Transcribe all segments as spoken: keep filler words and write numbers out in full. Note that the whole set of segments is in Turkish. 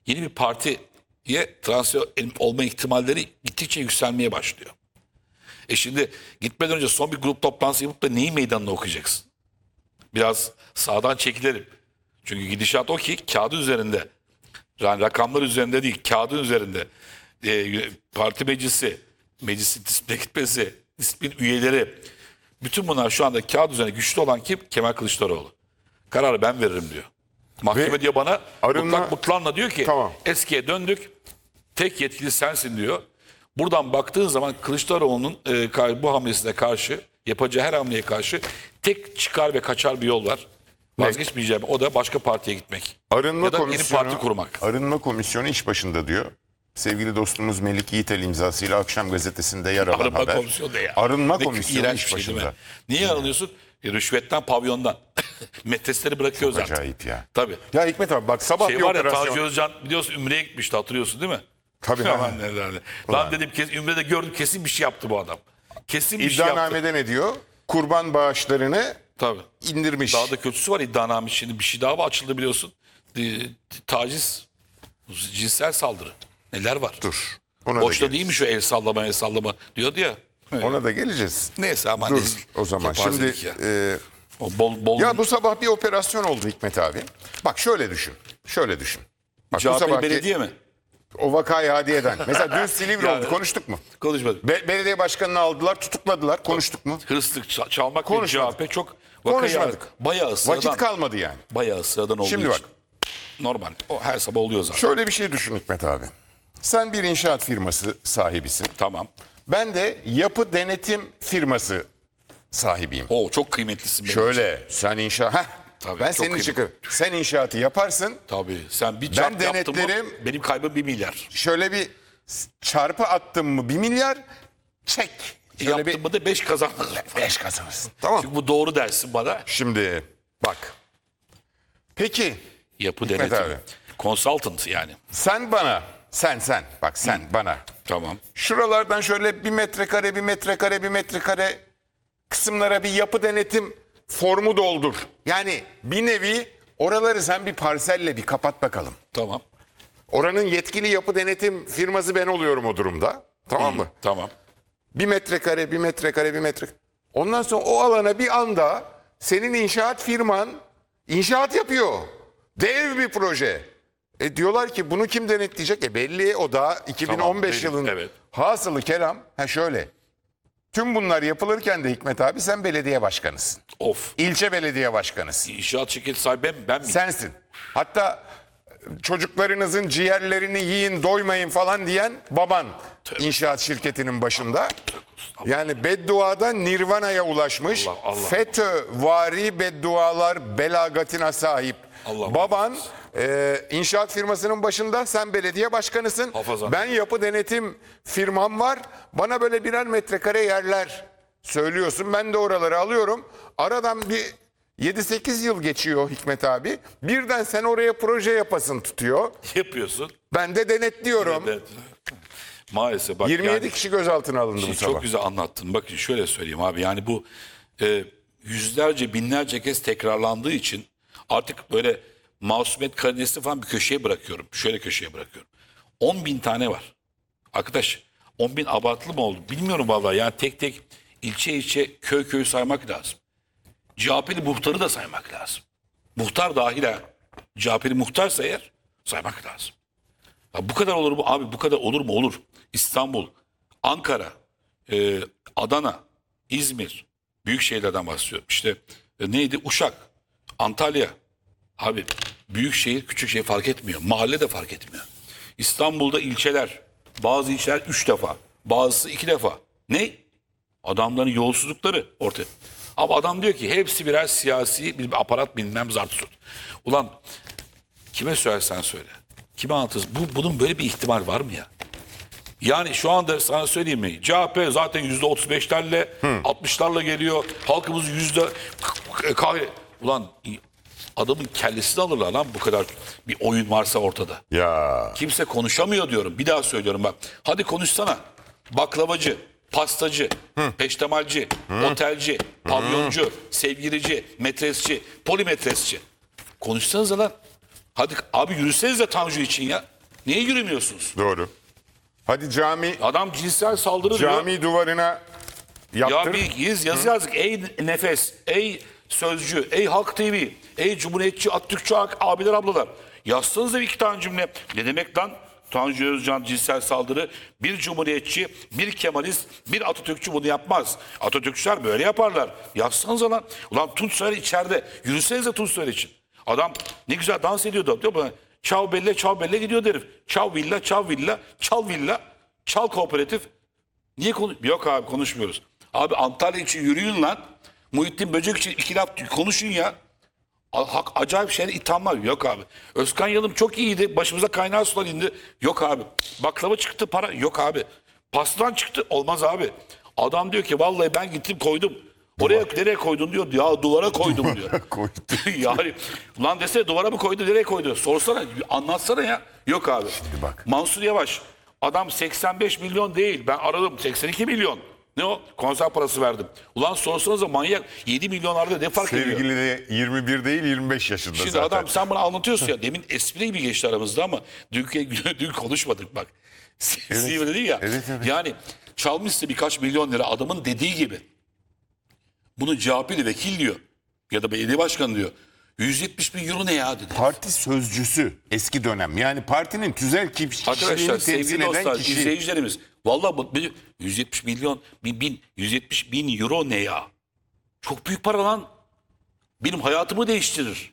yeni bir partiye transfer olma ihtimalleri gittikçe yükselmeye başlıyor. E şimdi gitmeden önce son bir grup toplantısı yapıp da neyi meydanına okuyacaksın? Biraz sağdan çekilelim. Çünkü gidişat o ki kağıdı üzerinde, yani rakamlar üzerinde değil, kağıdın üzerinde e, parti meclisi, meclisin disipline gitmesi, disiplin üyeleri, bütün bunlar şu anda kağıt üzerinde güçlü olan kim? Kemal Kılıçdaroğlu. Kararı ben veririm diyor. Mahkeme Ve diyor bana, arınma, mutlak mutlanla diyor ki tamam, eskiye döndük, tek yetkili sensin diyor. Buradan baktığın zaman Kılıçdaroğlu'nun e, bu hamlesine karşı, yapacağı her hamleye karşı tek çıkar ve kaçar bir yol var. Vazgeçmeyeceğim. O da başka partiye gitmek. Arınma ya da komisyonu, yeni parti kurmak. Arınma komisyonu iş başında diyor. Sevgili dostumuz Melik Yiğitel imzasıyla Akşam Gazetesi'nde yer alan Arınma haber. Komisyonu ya. Arınma ne komisyonu iş şey, başında. Niye arınıyorsun? E, rüşvetten, pavyondan. Metresleri bırakıyoruz Çok artık. acayip ya. Tabii. Ya Hikmet abi bak sabah şey bir var ya, operasyon. Taci Özcan biliyorsun Ümre'ye gitmişti, hatırlıyorsun değil mi? Tabii. Aman nelerle. Lan dedim kes, Ümre'de gördüm, kesin bir şey yaptı bu adam. Kesin bir şey yaptı. İddianamede ne diyor? Kurban bağışlarını Tabii. indirmiş. Daha da kötüsü var iddianame. Şimdi bir şey daha açıldı biliyorsun. E, taciz, cinsel saldırı. Neler var? Dur. Ona Boşta değil mi şu el sallama el sallama diyordu ya. Evet. Ona da geleceğiz. Neyse ama Dur o zaman. Şimdi ya. E, o bol, bol ya bu sabah bir operasyon oldu Hikmet abi. Bak şöyle düşün. Şöyle düşün. Bak C H P bu sabah belediye mi? O vakayı hadiyeden. Mesela dün Silivri Yani, oldu. Konuştuk mu? Konuşmadık. Be- belediye başkanını aldılar, tutukladılar. Konuştuk mu? Hırsızlık, çalmak ve C H P çok Konuşmadık. Bayağı sıradan. Vakit kalmadı yani. Bayağı sıradan olduğu Şimdi için. bak. Normal. O her sabah oluyor zaten. Şöyle bir şey düşün Hikmet abi. Sen bir inşaat firması sahibisin. Tamam. Ben de yapı denetim firması sahibiyim. O çok kıymetlisin benim Şöyle için. sen inşaat... Heh, Tabii, ben çok senin için kıymetli. sen inşaatı yaparsın. Tabii. Sen bir Ben çarp yaptın mı denetlerim. benim kaybım bir milyar. Şöyle bir çarpı attım mı bir milyar çek. Şöyle Yaptın bir mı da beş kazandın. beş kazanırsın. Tamam. Çünkü bu doğru dersin bana. Şimdi bak. Peki Yapı Hikmet denetim. abi. Consultant yani. sen bana sen sen bak sen bana Tamam. şuralardan şöyle bir metrekare bir metrekare bir metrekare kısımlara bir yapı denetim formu doldur. Yani bir nevi oraları sen bir parselle bir kapat bakalım. Tamam. Oranın yetkili yapı denetim firması ben oluyorum o durumda. Tamam mı? Tamam. Bir metrekare, bir metrekare, bir metrekare. Ondan sonra o alana bir anda senin inşaat firman inşaat yapıyor. Dev bir proje. E diyorlar ki bunu kim denetleyecek? E belli o da iki bin on beş Tamam, yılın evet. hasılı kelam. Ha şöyle. Tüm bunlar yapılırken de Hikmet abi sen belediye başkanısın. Of. İlçe belediye başkanısın. İnşaat şirketi sahibi ben, ben mi? Sensin. Hatta çocuklarınızın ciğerlerini yiyin doymayın falan diyen baban inşaat şirketinin başında. Yani bedduadan Nirvana'ya ulaşmış. Allah, Allah. FETÖ-vari beddualar belagatine sahip. Allah Baban e, inşaat firmasının başında, sen belediye başkanısın. Hafazan. Ben yapı denetim firmam var. Bana böyle birer metrekare yerler söylüyorsun. Ben de oraları alıyorum. Aradan bir yedi sekiz yıl geçiyor Hikmet abi. Birden sen oraya proje yapasın tutuyor. Yapıyorsun. Ben de denetliyorum. Evet. Maalesef bak yirmi yedi yani, kişi gözaltına alındı bu şimdi sabah. çok güzel anlattın. Bakın şöyle söyleyeyim abi, yani bu e, yüzlerce binlerce kez tekrarlandığı için artık böyle masumiyet karinesini falan bir köşeye bırakıyorum. Şöyle köşeye bırakıyorum. on bin tane var. Arkadaş on bin abartılı mı oldu? Bilmiyorum vallahi, yani tek tek ilçe ilçe köy köy saymak lazım. C H P'li muhtarı da saymak lazım. Muhtar dahil ha. C H P'li muhtarsa eğer saymak lazım. Ya bu kadar olur mu abi? Bu kadar olur mu? Olur. İstanbul, Ankara, e, Adana, İzmir, büyük şehirlerden bahsediyorum. İşte e, neydi? Uşak, Antalya. Abi büyük şehir, küçük şehir fark etmiyor. Mahalle de fark etmiyor. İstanbul'da ilçeler, bazı ilçeler üç defa, bazısı iki defa. Ne? Adamların yolsuzlukları ortaya. Ama adam diyor ki hepsi birer siyasi bir aparat, bilmem zart tut. Ulan kime söylersen söyle. Kime anlatırsın? Bu, bunun böyle bir ihtimal var mı ya? Yani şu anda sana söyleyeyim mi? C H P zaten yüzde otuz beşlerle, altmışlarla geliyor. Halkımız yüzde kahve. Ulan adamın kellesini alırlar lan bu kadar bir oyun varsa ortada. Ya. Kimse konuşamıyor diyorum. Bir daha söylüyorum bak. Hadi konuşsana. Baklavacı, pastacı, Hı. peştemalci, Hı. otelci, pavyoncu, Hı. sevgilici, metresçi, polimetresçi. Konuşsanıza lan. Hadi abi yürüsenize Tanju için ya. Niye yürümüyorsunuz? Doğru. Hadi cami Adam cinsel saldırı diyor. cami duvarına Ya yaptır. bir yiz yazı yazdık. Ey Nefes, ey Sözcü, ey Halk T V, ey Cumhuriyetçi, Atatürkçü abiler ablalar. Yazsanıza bir iki tane cümle. Ne demek lan? Tanju Özcan cinsel saldırı. Bir Cumhuriyetçi, bir Kemalist, bir Atatürkçü bunu yapmaz. Atatürkçüler böyle yaparlar. Yazsanıza lan. Ulan Tunç Soyer içeride. Yürüsenize Tunç Soyer için. Adam ne güzel dans ediyordu. Diyor bana. Çav belle, çav belle gidiyor herif. Çav villa, çav villa, çal villa, çal kooperatif. Niye konu? Yok abi konuşmuyoruz. Abi Antalya için yürüyün lan. Muhittin Böcek için iki laf konuşun ya. Hak, acayip şeyler ithamlar. Yok abi. Özkan Yalım çok iyiydi. Başımıza kaynar sular indi. Yok abi. Baklava çıktı para. Yok abi. Pastan çıktı. Olmaz abi. Adam diyor ki vallahi ben gittim koydum. Oraya nereye koydun diyor. Ya duvara koydum diyor. Koydu. Yani ulan desene duvara mı koydu nereye koydu? Sorsana anlatsana ya. Yok abi. bak. Mansur Yavaş adam seksen beş milyon değil. Ben aradım seksen iki milyon. Ne o? Konser parası verdim. Ulan sorsanıza manyak yedi milyonlarda ne fark ediyor? Sevgili de yirmi bir değil yirmi beş yaşında Şimdi zaten. adam sen bana anlatıyorsun ya. Demin espri gibi geçti aramızda ama dün, dün konuşmadık bak. Evet. Dedi ya. Evet, evet. Yani çalmışsa birkaç milyon lira adamın dediği gibi. Bunu C H P'li vekil diyor. Ya da belediye başkanı diyor. yüz yetmiş bin euro ne ya dedi. Parti sözcüsü eski dönem. Yani partinin tüzel kişiliğini Arkadaşlar temsil sevgili eden dostlar kişi. izleyicilerimiz. Vallahi bu yüz yetmiş milyon bin, bin yüz yetmiş bin euro ne ya? Çok büyük para lan. Benim hayatımı değiştirir.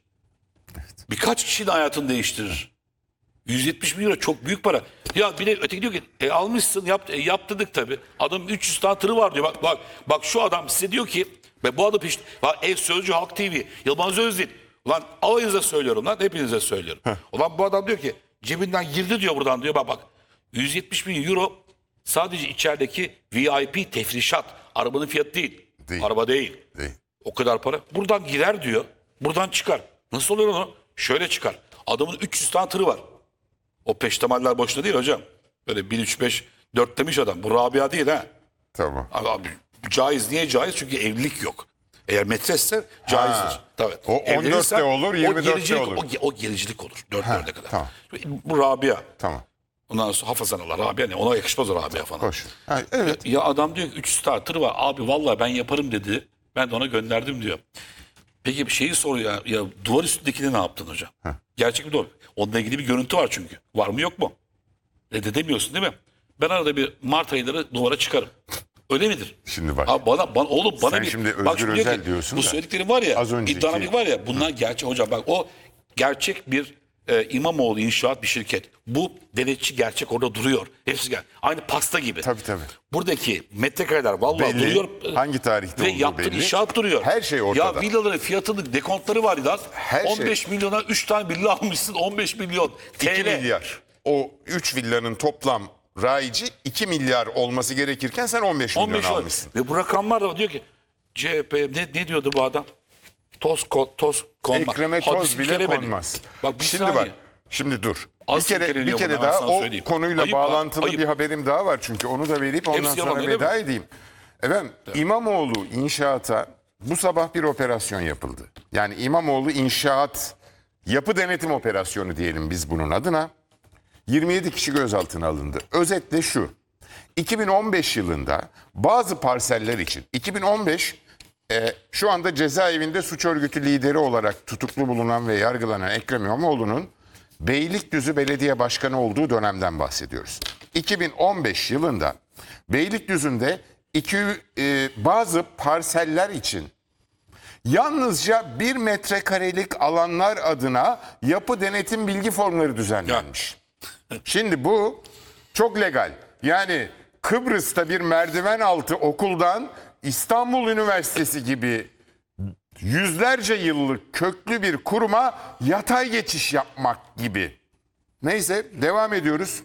Birkaç kişinin hayatını değiştirir. yüz yetmiş bin euro çok büyük para. Ya bir de öteki diyor ki e, almışsın yap, e, yaptırdık tabii. Adam üç yüz tane tırı var diyor. Bak bak bak şu adam size diyor ki ve bu adı peşin. Bak ev Sözcü Halk T V Yılmaz Özdil. Ulan alayınıza söylüyorum lan hepinize söylüyorum. Ulan bu adam diyor ki cebinden girdi diyor buradan diyor bak bak. yüz yetmiş bin euro sadece içerideki V I P tefrişat. Arabanın fiyatı değil. Değil. Araba değil. Değil. O kadar para. Buradan girer diyor. Buradan çıkar. Nasıl oluyor onu? Şöyle çıkar. Adamın üç yüz tane tırı var. O peştemaller boşuna değil hocam. Böyle bir üç beş dört demiş adam. Bu Rabia değil ha. Tamam. Abi, abi, caiz. Niye caiz? Çünkü evlilik yok. Eğer metresse caizdir. Tabii. O on dörtte Evlenirsen olur, yirmi dörtte o gericilik, olur. O, o gericilik olur. dört dörde kadar. tamam. Bu Rabia. Tamam. Ondan sonra hafızan Allah. Rabia ne? Ona yakışmaz o Rabia falan. Hoş. Ha, evet. Ya adam diyor ki üç yüz tane tır var. Abi vallahi ben yaparım dedi. Ben de ona gönderdim diyor. Peki bir şeyi soruyor ya, ya duvar üstündekini ne yaptın hocam? Heh. Gerçek mi doğru? Onunla ilgili bir görüntü var çünkü. Var mı yok mu? Reddedemiyorsun değil mi? Ben arada bir Mart ayları duvara çıkarım. Öyle midir? Şimdi bak. Ha bana, bana oğlum bana Sen bir... şimdi Özgür bak, diyor Özel ki, diyorsun bu da, söylediklerim var ya, az önceki- iddianamik var ya bunlar gerçek hocam. Bak o gerçek bir e, İmamoğlu inşaat bir şirket. Bu denetçi gerçek orada duruyor. Hepsi gel. Aynı pasta gibi. Tabii tabii. Buradaki metrekareler vallahi Belli. duruyor. Hangi tarihte ve olduğu yaptığın belli. inşaat duruyor. Her şey ortada. Ya villaların fiyatının dekontları var lan. Her şey- on beş milyona üç tane villa almışsın on beş milyon. iki T L. milyar. O üç villanın toplam raici iki milyar olması gerekirken sen on beş on milyon beş almışsın. Ve bu rakamlar da diyor ki C H P ne, ne diyordu bu adam? Toz, ko, toz konmaz. Ekreme Hadi toz bile silkelemedi. Konmaz. Bak bir Şimdi saniye. bak. Şimdi dur. Az bir kere bir silkeleniyor kere bunlar, ben daha sana o söyleyeyim. konuyla Ayıp lan, bağlantılı ayıp. bir haberim daha var çünkü onu da verip ondan Hepsi yalan, sonra öyle veda mi? edeyim. Efendim İmamoğlu inşaata bu sabah bir operasyon yapıldı. Yani İmamoğlu inşaat yapı denetim operasyonu diyelim biz bunun adına. yirmi yedi kişi gözaltına alındı. Özetle şu. iki bin on beş yılında bazı parseller için iki bin on beş e, şu anda cezaevinde suç örgütü lideri olarak tutuklu bulunan ve yargılanan Ekrem İmamoğlu'nun Beylikdüzü Belediye Başkanı olduğu dönemden bahsediyoruz. iki bin on beş yılında Beylikdüzü'nde iki, e, bazı parseller için yalnızca bir metrekarelik alanlar adına yapı denetim bilgi formları düzenlenmiş. Şimdi bu çok legal. Yani Kıbrıs'ta bir merdiven altı okuldan İstanbul Üniversitesi gibi yüzlerce yıllık köklü bir kuruma yatay geçiş yapmak gibi. Neyse devam ediyoruz.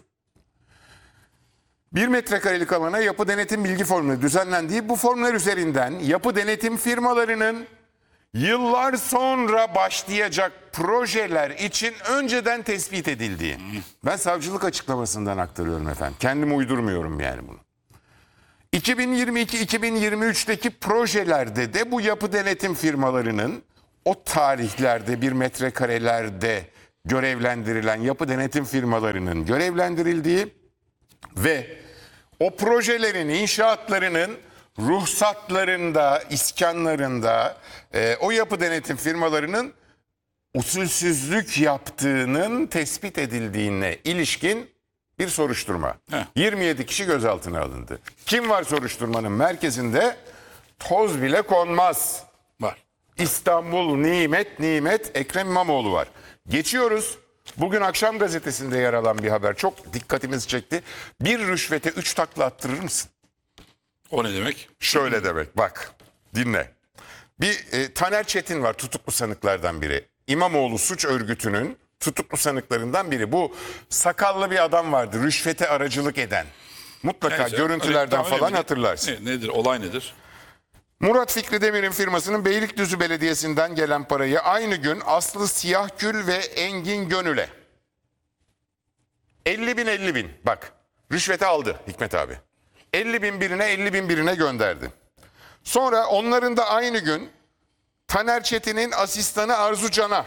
Bir metrekarelik alana yapı denetim bilgi formları düzenlendiği bu formlar üzerinden yapı denetim firmalarının yıllar sonra başlayacak projeler için önceden tespit edildiği. Ben savcılık açıklamasından aktarıyorum efendim. Kendim uydurmuyorum yani bunu. iki bin yirmi iki iki bin yirmi üçteki projelerde de bu yapı denetim firmalarının o tarihlerde bir metrekarelerde görevlendirilen yapı denetim firmalarının görevlendirildiği ve o projelerin inşaatlarının ruhsatlarında, iskanlarında e, o yapı denetim firmalarının usulsüzlük yaptığının tespit edildiğine ilişkin bir soruşturma. Heh. yirmi yedi kişi gözaltına alındı. Kim var soruşturmanın merkezinde? Toz bile konmaz. Var. İstanbul Nimet Nimet Ekrem İmamoğlu var. Geçiyoruz. Bugün Akşam Gazetesi'nde yer alan bir haber. Çok dikkatimizi çekti. Bir rüşvete üç takla attırır mısın? O ne demek? Şöyle demek, bak dinle. Bir e, Taner Çetin var, tutuklu sanıklardan biri. İmamoğlu suç örgütünün tutuklu sanıklarından biri. Bu sakallı bir adam vardı, rüşvete aracılık eden. Mutlaka Neyse, görüntülerden öyle- tamam, falan öyle- hatırlarsın. Ne- nedir? Olay nedir? Murat Fikri Demir'in firmasının Beylikdüzü Belediyesi'nden gelen parayı aynı gün Aslı Siyahgül ve Engin Gönül'e elli bin elli bin, bak rüşvete aldı Hikmet abi. elli bin birine elli bin birine gönderdi. Sonra onların da aynı gün Taner Çetin'in asistanı Arzu Can'a,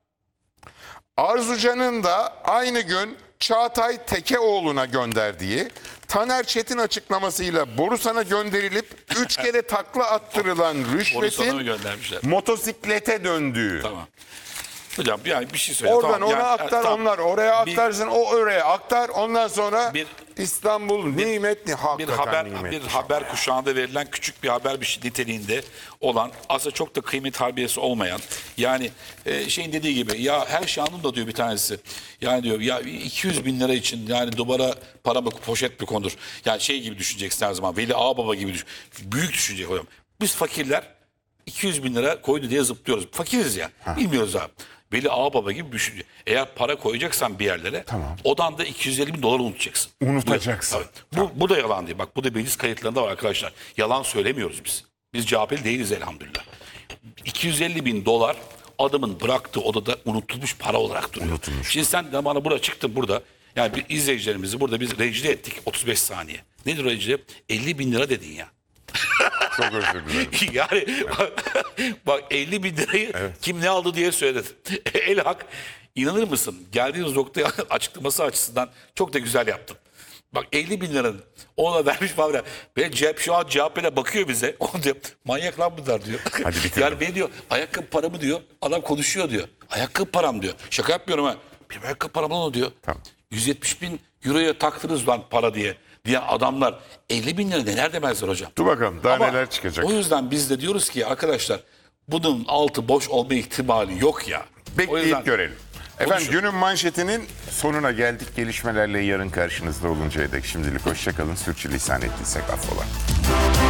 Arzu Can'ın da aynı gün Çağatay Tekeoğlu'na gönderdiği, Taner Çetin açıklamasıyla Borusan'a gönderilip üç kere takla attırılan Borusan'a mı rüşvetin göndermişler? motosiklete döndüğü. Tamam. Hocam yani bir şey söyle. Oradan Tamam, ona yani, aktar, tamam. onlar oraya Bir- aktarsın, o oraya aktar. Ondan sonra Bir- İstanbul nimet, bir hakikaten haber nimet. bir haber kuşağında verilen küçük bir haber bir şey niteliğinde olan, aslında çok da kıymet harbiyesi olmayan, yani e, şeyin dediği gibi, ya her şey anında diyor bir tanesi, yani diyor ya iki yüz bin lira için yani duvara para mı poşet mi konur, yani şey gibi düşüneceksin her zaman, Veli Ağababa gibi düşün, büyük düşünecek hocam. Biz fakirler iki yüz bin lira koydu diye zıplıyoruz, fakiriz ya, bilmiyoruz abi. Veli Ağababa gibi düşünce. Eğer para koyacaksan bir yerlere, Tamam. odan da iki yüz elli bin dolar unutacaksın. Unutacaksın. Bu, evet. bu, bu da yalan değil. Bak bu da meclis kayıtlarında var arkadaşlar. Yalan söylemiyoruz biz. Biz C H P'li değiliz elhamdülillah. iki yüz elli bin dolar adamın bıraktığı odada unutulmuş para olarak duruyor. Unutulmuş. Şimdi sen de bana buraya çıktın burada. Yani bir izleyicilerimizi burada biz rencide ettik otuz beş saniye. Nedir o rencide? elli bin lira dedin ya. Çok özür dilerim. Yani bak elli bin lirayı kim ne aldı diye söyledi. El hak, inanır mısın? Geldiğiniz noktaya açıklaması açısından çok da güzel yaptın. Bak elli bin liranın ona vermiş falan. Ve C H P, şu an C H P'le bakıyor bize. O diyor manyak lan bunlar diyor. Hadi bitirelim. Yani ben diyor ayakkabı paramı diyor. Adam konuşuyor diyor. Ayakkabı param diyor. Şaka yapmıyorum ha. Benim ayakkabı param lan o diyor. Tamam. yüz yetmiş bin euroya taktınız lan para diye. Diye adamlar elli bin lira neler demezler hocam. Dur bakalım daha Ama neler çıkacak. O yüzden biz de diyoruz ki arkadaşlar bunun altı boş olma ihtimali yok ya. O Bekleyip yüzden görelim. Efendim konuşun. günün manşetinin sonuna geldik. Gelişmelerle yarın karşınızda oluncaya dek şimdilik hoşçakalın. Sürçülisan ettiysek affola.